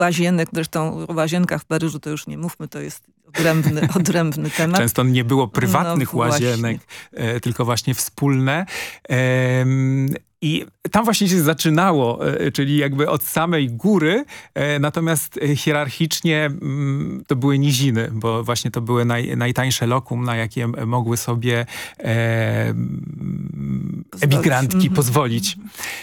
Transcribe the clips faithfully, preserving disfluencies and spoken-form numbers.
łazienek, zresztą o łazienkach w Paryżu to już nie mówmy, to jest odrębny, odrębny temat. Często nie było prywatnych no, łazienek, e, tylko właśnie wspólne. E, I tam właśnie się zaczynało, e, czyli jakby od samej góry, e, natomiast hierarchicznie m, to były niziny, bo właśnie to były naj, najtańsze lokum, na jakie mogły sobie e, emigrantki pozwolić.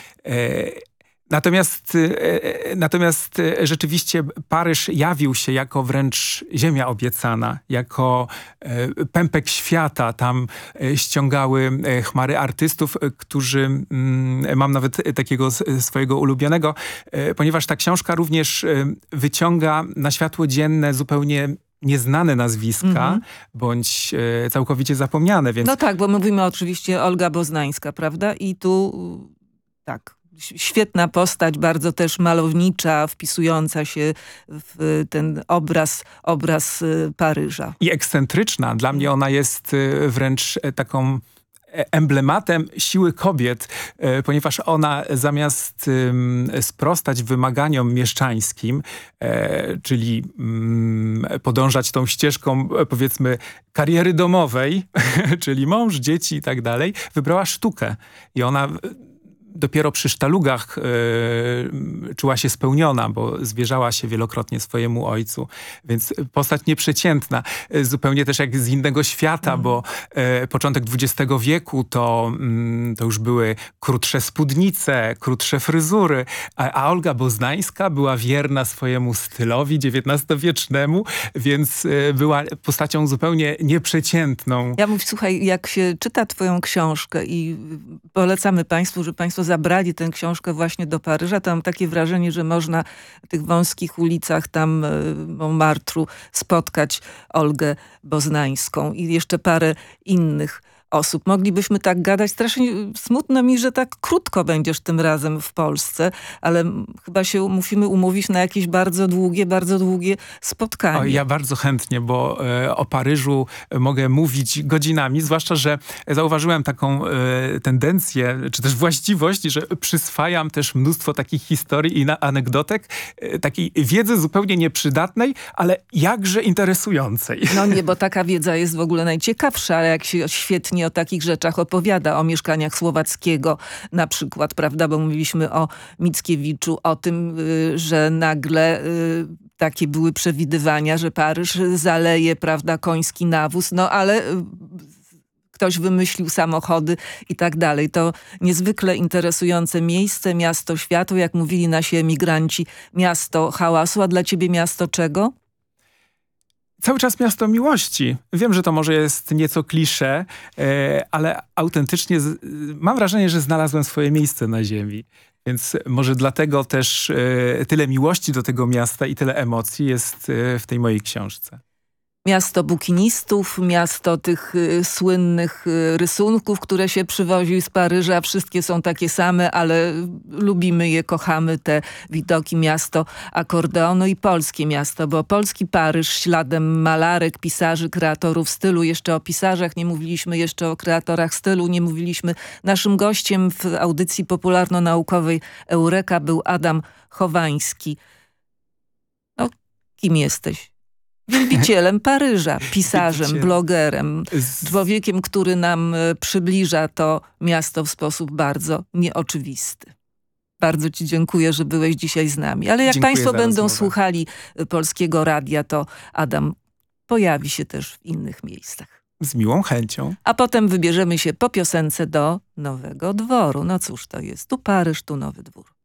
E, Natomiast, natomiast rzeczywiście Paryż jawił się jako wręcz ziemia obiecana, jako pępek świata. Tam ściągały chmary artystów, którzy, mam nawet takiego swojego ulubionego, ponieważ ta książka również wyciąga na światło dzienne zupełnie nieznane nazwiska, mm-hmm. bądź e, całkowicie zapomniane. Więc... No tak, bo mówimy oczywiście Olga Boznańska, prawda? I tu tak. Świetna postać, bardzo też malownicza, wpisująca się w ten obraz, obraz Paryża. I ekscentryczna. Dla mnie ona jest wręcz taką emblematem siły kobiet, ponieważ ona zamiast sprostać wymaganiom mieszczańskim, czyli podążać tą ścieżką, powiedzmy, kariery domowej, czyli mąż, dzieci i tak dalej, wybrała sztukę. I ona dopiero przy sztalugach y, czuła się spełniona, bo zwierzała się wielokrotnie swojemu ojcu. Więc postać nieprzeciętna. Y, zupełnie też jak z innego świata, mm. bo y, początek dwudziestego wieku to, y, to już były krótsze spódnice, krótsze fryzury, a, a Olga Boznańska była wierna swojemu stylowi dziewiętnastowiecznemu, więc y, była postacią zupełnie nieprzeciętną. Ja mówię, słuchaj, jak się czyta twoją książkę i polecamy państwu, że państwo zabrali tę książkę właśnie do Paryża, to mam takie wrażenie, że można w tych wąskich ulicach tam Montmartru spotkać Olgę Boznańską i jeszcze parę innych osób. Moglibyśmy tak gadać. Strasznie smutno mi, że tak krótko będziesz tym razem w Polsce, ale chyba się musimy umówić na jakieś bardzo długie, bardzo długie spotkanie. O, ja bardzo chętnie, bo e, o Paryżu mogę mówić godzinami, zwłaszcza, że zauważyłem taką e, tendencję, czy też właściwość, że przyswajam też mnóstwo takich historii i na, anegdotek, e, takiej wiedzy zupełnie nieprzydatnej, ale jakże interesującej. No nie, bo taka wiedza jest w ogóle najciekawsza, ale jak się świetnie o takich rzeczach opowiada, o mieszkaniach Słowackiego na przykład, prawda, bo mówiliśmy o Mickiewiczu, o tym, że nagle takie były przewidywania, że Paryż zaleje, prawda, koński nawóz, no ale ktoś wymyślił samochody i tak dalej. To niezwykle interesujące miejsce, miasto światło, jak mówili nasi emigranci, miasto hałasu, a dla ciebie miasto czego? Cały czas miasto miłości. Wiem, że to może jest nieco klisze, e, ale autentycznie z, mam wrażenie, że znalazłem swoje miejsce na ziemi. Więc może dlatego też e, tyle miłości do tego miasta i tyle emocji jest e, w tej mojej książce. Miasto bukinistów, miasto tych y, słynnych y, rysunków, które się przywoził z Paryża. Wszystkie są takie same, ale lubimy je, kochamy te widoki. Miasto akordeonu i polskie miasto, bo polski Paryż śladem malarek, pisarzy, kreatorów stylu. Jeszcze o pisarzach nie mówiliśmy, jeszcze o kreatorach stylu nie mówiliśmy. Naszym gościem w audycji popularno-naukowej Eureka był Adam Chowański. No, kim jesteś? Wielbicielem Paryża, pisarzem, blogerem, człowiekiem, który nam przybliża to miasto w sposób bardzo nieoczywisty. Bardzo ci dziękuję, że byłeś dzisiaj z nami. Ale jak dziękuję państwo będą rozmowę. słuchali Polskiego Radia, to Adam pojawi się też w innych miejscach. Z miłą chęcią. A potem wybierzemy się po piosence do Nowego Dworu. No cóż to jest? Tu Paryż, tu Nowy Dwór.